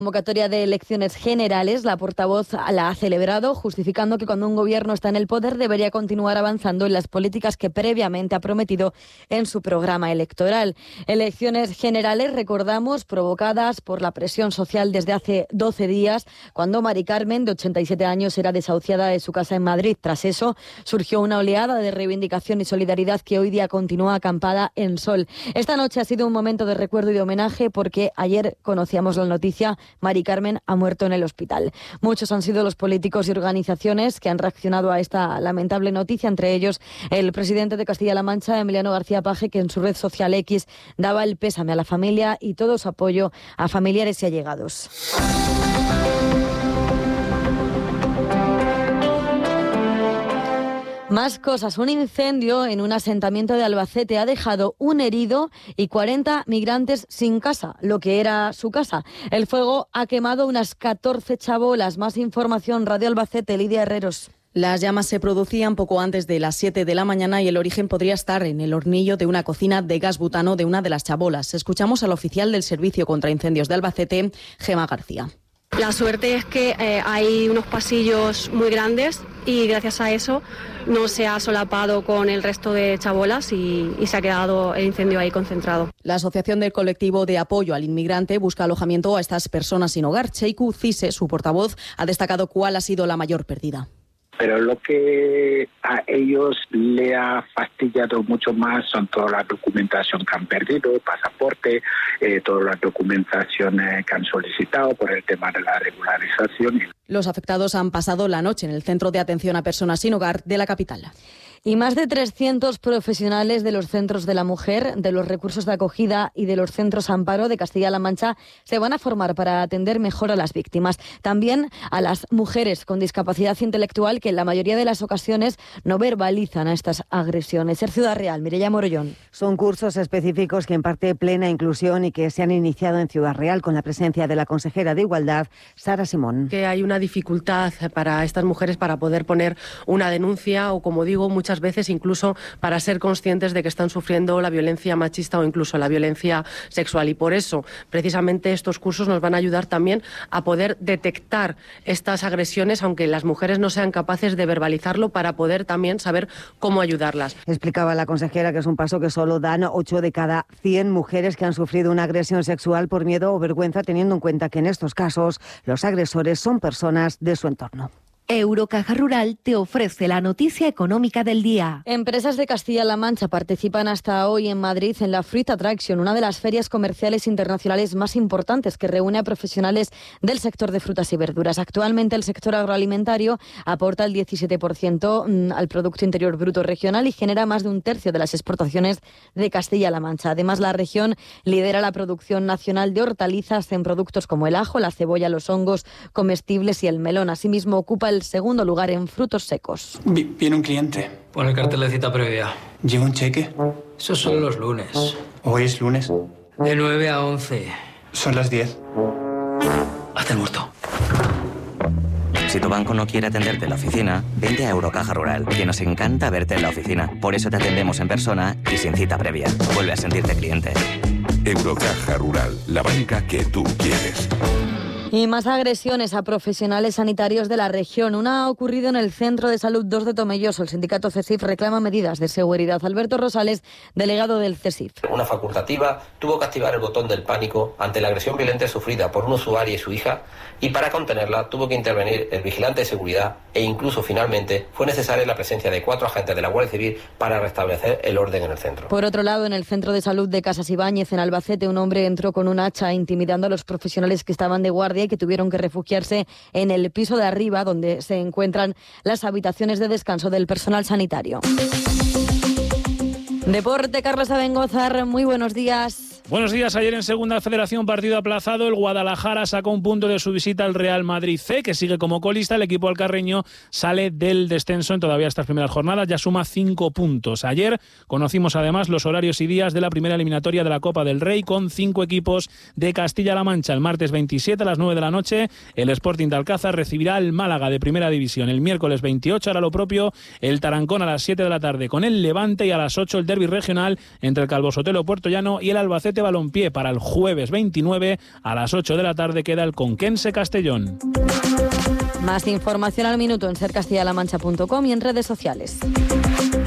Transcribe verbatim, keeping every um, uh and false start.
Convocatoria de elecciones generales, la portavoz la ha celebrado, justificando que cuando un gobierno está en el poder debería continuar avanzando en las políticas que previamente ha prometido en su programa electoral. Elecciones generales, recordamos, provocadas por la presión social desde hace doce días, cuando Mari Carmen, de ochenta y siete años, era desahuciada de su casa en Madrid. Tras eso, surgió una oleada de reivindicación y solidaridad que hoy día continúa acampada en Sol. Esta noche ha sido un momento de recuerdo y de homenaje porque ayer conocíamos la noticia: Mari Carmen ha muerto en el hospital. Muchos han sido los políticos y organizaciones que han reaccionado a esta lamentable noticia, entre ellos el presidente de Castilla-La Mancha, Emiliano García Paje, que en su red social X daba el pésame a la familia y todo su apoyo a familiares y allegados. Más cosas. Un incendio en un asentamiento de Albacete ha dejado un herido y cuarenta migrantes sin casa, lo que era su casa. El fuego ha quemado unas catorce chabolas. Más información, Radio Albacete, Lidia Herreros. Las llamas se producían poco antes de las siete de la mañana y el origen podría estar en el hornillo de una cocina de gas butano de una de las chabolas. Escuchamos al oficial del Servicio contra Incendios de Albacete, Gema García. La suerte es que eh, hay unos pasillos muy grandes y gracias a eso no se ha solapado con el resto de chabolas y, y se ha quedado el incendio ahí concentrado. La Asociación del Colectivo de Apoyo al Inmigrante busca alojamiento a estas personas sin hogar. Cheiku Cise, su portavoz, ha destacado cuál ha sido la mayor pérdida. Pero lo que a ellos le ha fastidiado mucho más son toda la documentación que han perdido, pasaporte, eh, todas las documentaciones que han solicitado por el tema de la regularización. Los afectados han pasado la noche en el Centro de Atención a Personas sin Hogar de la capital. Y más de trescientos profesionales de los centros de la mujer, de los recursos de acogida y de los centros amparo de Castilla-La Mancha se van a formar para atender mejor a las víctimas. También a las mujeres con discapacidad intelectual que en la mayoría de las ocasiones no verbalizan a estas agresiones. Ser Ciudad Real, Mireia Morollón. Son cursos específicos que imparte Plena Inclusión y que se han iniciado en Ciudad Real con la presencia de la consejera de Igualdad, Sara Simón. Que hay una dificultad para estas mujeres para poder poner una denuncia o, como digo, muchas veces incluso para ser conscientes de que están sufriendo la violencia machista o incluso la violencia sexual. Y por eso, precisamente, estos cursos nos van a ayudar también a poder detectar estas agresiones, aunque las mujeres no sean capaces de verbalizarlo, para poder también saber cómo ayudarlas. Explicaba la consejera que es un paso que solo dan ocho de cada cien mujeres que han sufrido una agresión sexual por miedo o vergüenza, teniendo en cuenta que en estos casos los agresores son personas de su entorno. Eurocaja Rural te ofrece la noticia económica del día. Empresas de Castilla-La Mancha participan hasta hoy en Madrid en la Fruit Attraction, una de las ferias comerciales internacionales más importantes que reúne a profesionales del sector de frutas y verduras. Actualmente el sector agroalimentario aporta el diecisiete por ciento al Producto Interior Bruto regional y genera más de un tercio de las exportaciones de Castilla-La Mancha. Además, la región lidera la producción nacional de hortalizas en productos como el ajo, la cebolla, los hongos comestibles y el melón. Asimismo, ocupa el segundo lugar en frutos secos. Viene un cliente. Pon el cartel de cita previa. ¿Lleva un cheque? Esos son los lunes. ¿Hoy es lunes? De nueve a once. Son las diez. Hazte el muerto. Si tu banco no quiere atenderte en la oficina, vente a Eurocaja Rural, que nos encanta verte en la oficina. Por eso te atendemos en persona y sin cita previa. Vuelve a sentirte cliente. Eurocaja Rural, la banca que tú quieres. Y más agresiones a profesionales sanitarios de la región. Una ha ocurrido en el Centro de Salud dos de Tomelloso. El sindicato CESIF reclama medidas de seguridad. Alberto Rosales, delegado del CESIF. Una facultativa tuvo que activar el botón del pánico ante la agresión violenta sufrida por un usuario y su hija, y para contenerla tuvo que intervenir el vigilante de seguridad e incluso finalmente fue necesaria la presencia de cuatro agentes de la Guardia Civil para restablecer el orden en el centro. Por otro lado, en el Centro de Salud de Casas Ibáñez, en Albacete, un hombre entró con un hacha intimidando a los profesionales que estaban de guardia y que tuvieron que refugiarse en el piso de arriba, donde se encuentran las habitaciones de descanso del personal sanitario. Deporte, Carlos Abengozar, muy buenos días. Buenos días. Ayer en Segunda Federación, partido aplazado. El Guadalajara sacó un punto de su visita al Real Madrid C, que sigue como colista. El equipo alcarreño sale del descenso en todavía estas primeras jornadas. Ya suma cinco puntos. Ayer conocimos además los horarios y días de la primera eliminatoria de la Copa del Rey con cinco equipos de Castilla-La Mancha. El martes veintisiete a las nueve de la noche, el Sporting de Alcázar recibirá al Málaga de Primera División. El miércoles veintiocho hará lo propio el Tarancón a las siete de la tarde con el Levante, y a las ocho el derbi regional entre el Calvo Sotelo Puertollano y el Albacete Albacete Balompié. Para el jueves veintinueve a las ocho de la tarde queda el Conquense Castellón. Más información al minuto en ser castilla la mancha punto com y en redes sociales.